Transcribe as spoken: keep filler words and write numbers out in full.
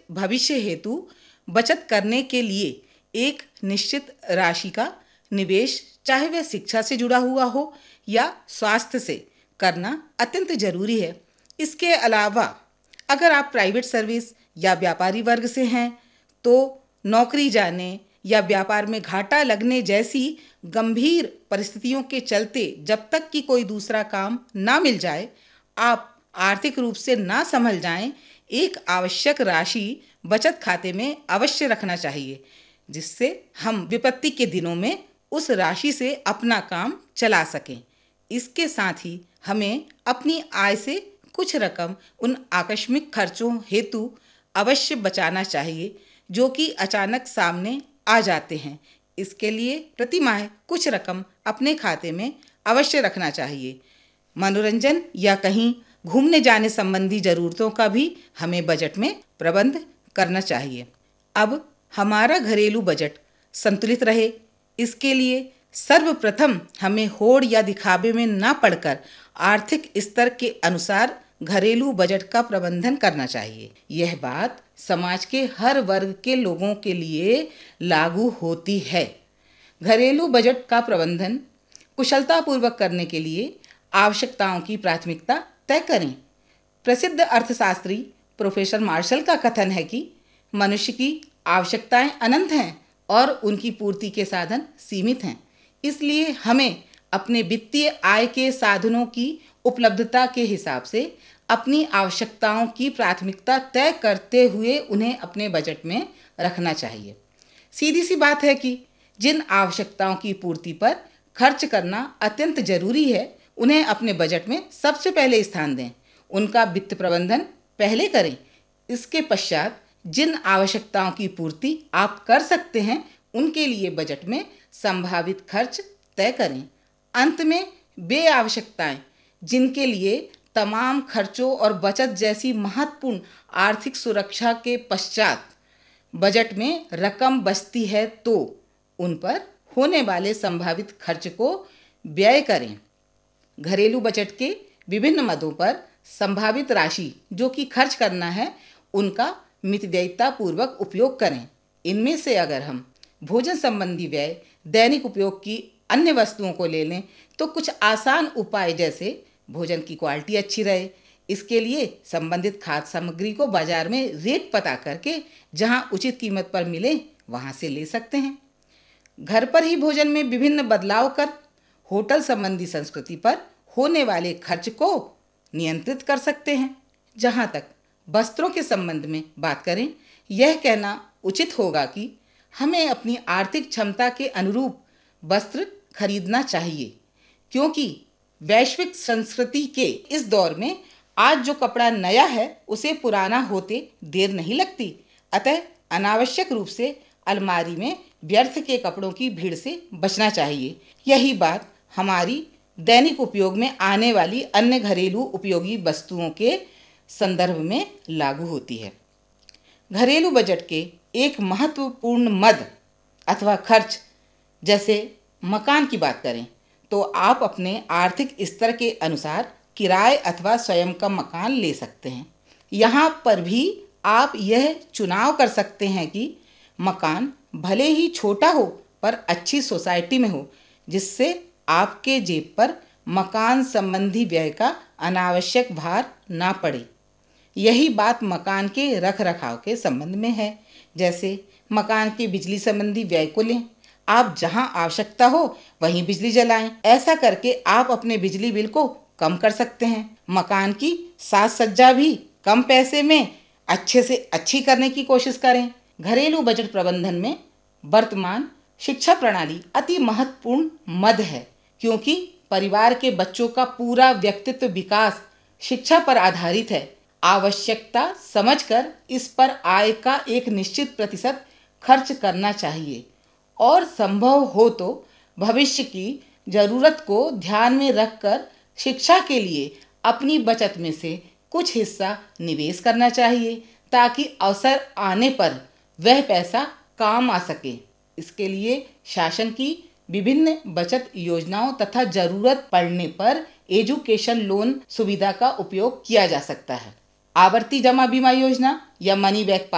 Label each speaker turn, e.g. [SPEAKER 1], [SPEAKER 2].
[SPEAKER 1] भविष्य हेतु बचत करने के लिए एक निश्चित राशि का निवेश, चाहे वह शिक्षा से जुड़ा हुआ हो या स्वास्थ्य से, करना अत्यंत जरूरी है। इसके अलावा अगर आप प्राइवेट सर्विस या व्यापारी वर्ग से हैं तो नौकरी जाने या व्यापार में घाटा लगने जैसी गंभीर परिस्थितियों के चलते जब तक कि कोई दूसरा काम ना मिल जाए, आप आर्थिक रूप से ना संभल जाएं, एक आवश्यक राशि बचत खाते में अवश्य रखना चाहिए, जिससे हम विपत्ति के दिनों में उस राशि से अपना काम चला सकें। इसके साथ ही हमें अपनी आय से कुछ रकम उन आकस्मिक खर्चों हेतु अवश्य बचाना चाहिए जो कि अचानक सामने आ जाते हैं। इसके लिए प्रति माह कुछ रकम अपने खाते में अवश्य रखना चाहिए। मनोरंजन या कहीं घूमने जाने संबंधी ज़रूरतों का भी हमें बजट में प्रबंध करना चाहिए। अब हमारा घरेलू बजट संतुलित रहे, इसके लिए सर्वप्रथम हमें होड़ या दिखावे में ना पड़कर आर्थिक स्तर के अनुसार घरेलू बजट का प्रबंधन करना चाहिए। यह बात समाज के हर वर्ग के लोगों के लिए लागू होती है। घरेलू बजट का प्रबंधन कुशलतापूर्वक करने के लिए आवश्यकताओं की प्राथमिकता तय करें। प्रसिद्ध अर्थशास्त्री प्रोफेसर मार्शल का कथन है कि मनुष्य की आवश्यकताएं अनंत हैं और उनकी पूर्ति के साधन सीमित हैं। इसलिए हमें अपने वित्तीय आय के साधनों की उपलब्धता के हिसाब से अपनी आवश्यकताओं की प्राथमिकता तय करते हुए उन्हें अपने बजट में रखना चाहिए। सीधी सी बात है कि जिन आवश्यकताओं की पूर्ति पर खर्च करना अत्यंत जरूरी है, उन्हें अपने बजट में सबसे पहले स्थान दें। उनका वित्त प्रबंधन पहले करें। इसके पश्चात जिन आवश्यकताओं की पूर्ति आप कर सकते हैं, उनके लिए बजट में संभावित खर्च तय करें। अंत में वे आवश्यकताएं जिनके लिए तमाम खर्चों और बचत जैसी महत्वपूर्ण आर्थिक सुरक्षा के पश्चात बजट में रकम बचती है, तो उन पर होने वाले संभावित खर्च को व्यय करें। घरेलू बजट के विभिन्न मदों पर संभावित राशि जो कि खर्च करना है, उनका मितव्ययिता पूर्वक उपयोग करें। इनमें से अगर हम भोजन संबंधी व्यय, दैनिक उपयोग की अन्य वस्तुओं को ले लें तो कुछ आसान उपाय जैसे भोजन की क्वालिटी अच्छी रहे, इसके लिए संबंधित खाद्य सामग्री को बाजार में रेट पता करके जहां उचित कीमत पर मिले वहां से ले सकते हैं। घर पर ही भोजन में विभिन्न बदलाव कर होटल संबंधी संस्कृति पर होने वाले खर्च को नियंत्रित कर सकते हैं। जहां तक वस्त्रों के संबंध में बात करें, यह कहना उचित होगा कि हमें अपनी आर्थिक क्षमता के अनुरूप वस्त्र खरीदना चाहिए, क्योंकि वैश्विक संस्कृति के इस दौर में आज जो कपड़ा नया है उसे पुराना होते देर नहीं लगती। अतः अनावश्यक रूप से अलमारी में व्यर्थ के कपड़ों की भीड़ से बचना चाहिए। यही बात हमारी दैनिक उपयोग में आने वाली अन्य घरेलू उपयोगी वस्तुओं के संदर्भ में लागू होती है। घरेलू बजट के एक महत्वपूर्ण मद अथवा खर्च जैसे मकान की बात करें तो आप अपने आर्थिक स्तर के अनुसार किराए अथवा स्वयं का मकान ले सकते हैं। यहाँ पर भी आप यह चुनाव कर सकते हैं कि मकान भले ही छोटा हो पर अच्छी सोसाइटी में हो, जिससे आपके जेब पर मकान संबंधी व्यय का अनावश्यक भार ना पड़े। यही बात मकान के रख रखाव के संबंध में है। जैसे मकान के बिजली संबंधी व्यय को लें, आप जहां आवश्यकता हो वहीं बिजली जलाएं। ऐसा करके आप अपने बिजली बिल को कम कर सकते हैं। मकान की साज सज्जा भी कम पैसे में अच्छे से अच्छी करने की कोशिश करें। घरेलू बजट प्रबंधन में वर्तमान शिक्षा प्रणाली अति महत्वपूर्ण मद है, क्योंकि परिवार के बच्चों का पूरा व्यक्तित्व विकास शिक्षा पर आधारित है। आवश्यकता समझकर इस पर आय का एक निश्चित प्रतिशत खर्च करना चाहिए और संभव हो तो भविष्य की जरूरत को ध्यान में रखकर शिक्षा के लिए अपनी बचत में से कुछ हिस्सा निवेश करना चाहिए, ताकि अवसर आने पर वह पैसा काम आ सके। इसके लिए शासन की विभिन्न बचत योजनाओं तथा जरूरत पड़ने पर एजुकेशन लोन सुविधा का उपयोग किया जा सकता है। आवर्ती जमा बीमा योजना या मनी बैक